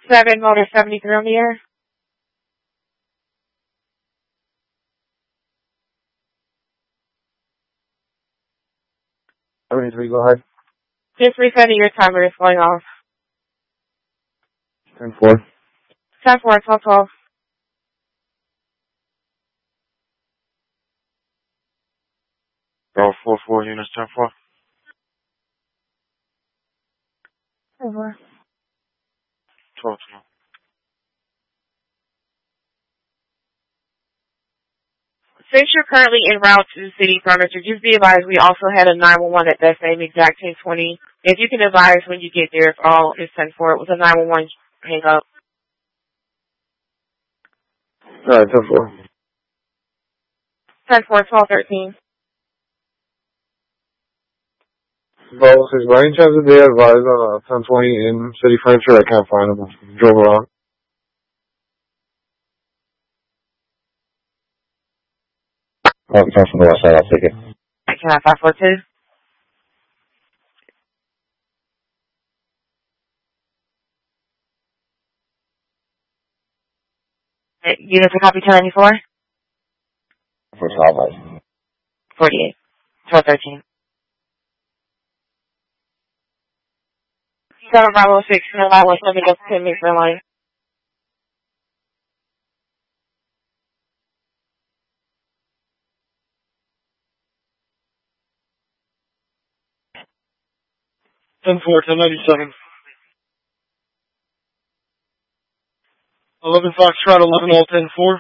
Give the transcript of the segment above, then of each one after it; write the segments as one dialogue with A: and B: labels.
A: 7 motor 73 on the air.
B: 73, go ahead.
A: Just resetting your timer is going off.
B: 10-4.
A: 10-4, 12-12.
B: Go 4-4 units, 10-4.
A: 10-4.
B: 12-2.
A: Since you're currently en route to the city furniture, just be advised we also had a 911 at that same exact 1020. If you can advise when you get there if all is 10-4, it was a 911 hang up.
B: Alright, 10-4.
A: 10-4, 12-13.
B: Bravo 6, by any chance did they advise on 1020 in city furniture? I can't find them. Drove around. Oh, it's from the west side, I'll take it.
A: Can I 542? Units a copy 1094?
B: For Southwest.
A: 48. 12-13. 7 Bravo 6, no, I was looking up 10 minutes for line.
B: Ten four, 1097. 11 Foxtrot, 11 all 10-4.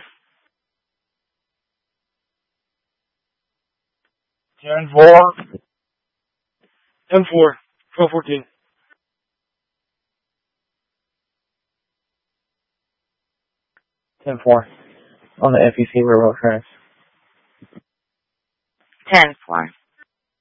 B: 10-4. 10-4. 12-14. 10-4. On the FEC railroad tracks.
A: 10-4.